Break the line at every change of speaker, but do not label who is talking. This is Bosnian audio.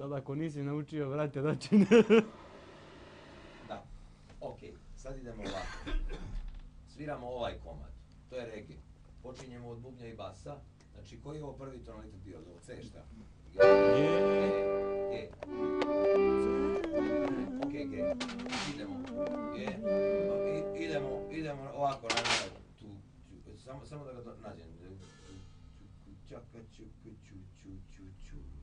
Sad ako nisi naučio, vrati dočin.
Da, okej, sad idemo ovako. Sviramo ovaj komad, to je reggae. Počinjemo od bubnja i basa. Znači, koji je ovo prvi tonalitet bio? Ovo C šta? G. Okej, G. Idemo. G. Idemo ovako, tu. Samo da ga nađem. Čaka, ču, ču, ču, ču, ču.